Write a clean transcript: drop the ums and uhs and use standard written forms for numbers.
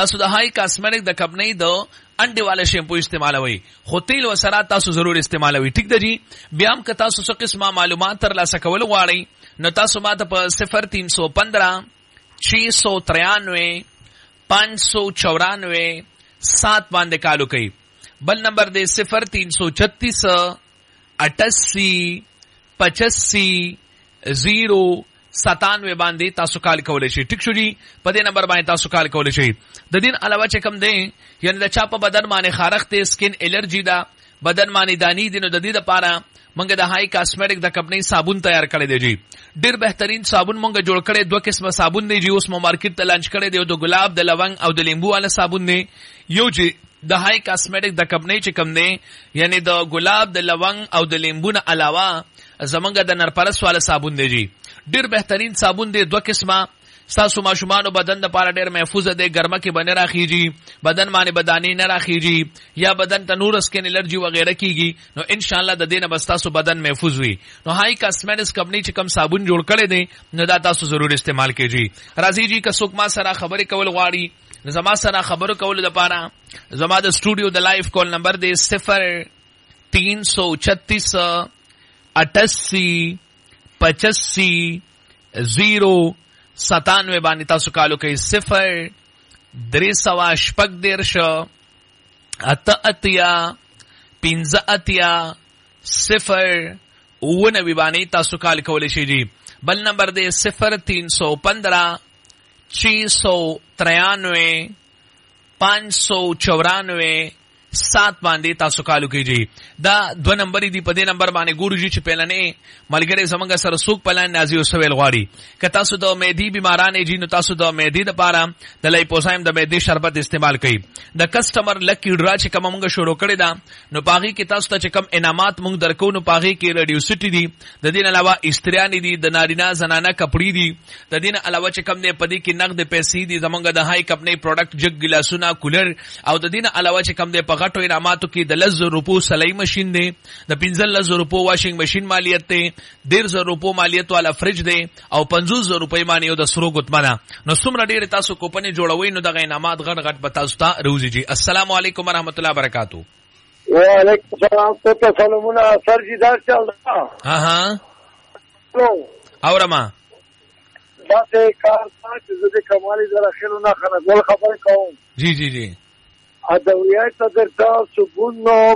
تاسو د هاي کاسمیټک د کمپنی د انډي والا شیمپو استعمالوي خو تیل وسره تاسو ضرور استعمالوي ټیک ده جی بیا هم که تاسو څه قسمه معلومات تر لاسه کول غواړئ نو تاسو ماته په 0315 693 594 7 باندې کالو کوي بل نمبر دی 0336 88 85 097 باندې تاسو کال کولای شئ ټیک شو جی په دې نمبر باندې تاسو کال کولای شئ د دین علاوه چې کوم دی یعنی د چا په بدن باندې خارښت دی سکین الرجی دا بدن باندې دانی دي نو د دې لپاره مونږ د هاي کاسمیټک د کمپنی صابون تیار کړی دی جی ډیر بهترین صابون مونږ جوړ کړی دوه قسمه صابون دی جی اوس مو مارکیټ ته لانچ کړی دی د ګلاب د لونګ او د لیمبو والا صابون دی یو جی د هاي کاسمیټک د کمپنی چې کوم دی یعنی د ګلاب د لونګ او د لیمبو نه علاوه زمونږ د نرپرس والا صابون دی جی ډیر بهترین صابون دی دوه قسمه تاسو ماشومان بدن د پاره ډیر محفوظ دی ګرمه کې بنه راخیږي بدن باندې بدانی نه راخیږي یا بدن ته نور سکین الرجی وغیرہ کیږي نو ان شاء الله د دینه بس تاسو بدن محفوظ وي نو هاي کاسمیټکس کمپنی چې کم صابون جوړ کړي دي نو دا تاسو ضرور استعمال کیږي راضی جی که څوک ما سره خبرې کول غواړي زما سره خبرو کول د پاره زما د سټوډیو د لایف کال نمبر دی 0336 88 85 097 باندې تاسو کالو کوي 0316 88 15 0 باندې تاسو کال کولی شئ جی بل نمبر دی 0315 693 594 7 باندې تاسو کالو کیږي دا دو نمبر دی په دې نمبر باندې ګورو چې پهلنې ملګری زمونږ سره سوق پلان نازي او سویل غواړي که تاسو د مېدی بیمارانې جی نو تاسو د مېدی لپاره د لایپوزایم د مېدی شربت استعمال کړئ د کسٹمر لکی ډرا چې کوم موږ شروع کړی دا نو پاغي کې تاسو ته چې کوم انعامات موږ درکو نو پاغي کې ریډیوسټی دی د دین علاوه استریانی دی د نارینه زنانه کپړې دی د دین علاوه چې کوم دی پدې کې نقد پیسې دی زمونږ د هاي کمپنی پروډکټ جګ ګلاسونه کولر او د دین علاوه چې کوم دی په غټو انعاماتو کې د 1000 روپو سلای ماشين دی د 15000 روپو واشنګ ماشين مالیت دی 15000 روپو مالیت والا فرج دی او 50000 روپۍ باندې یو د سرو ګوتمنه نو څومره ډیر تاسو کوپنې جوړوي نو د انعامات غټ غټ بتاسو ته روزي جی السلام علیکم ورحمۃ اللہ وبرکاتہ وعلیکم السلام تو سلامونه سر جی دار چل رہا ها اورما بس کار پاک زده کمالی در اخیرو نه خبر کوم جی جی جی ادویات در تا صبح نو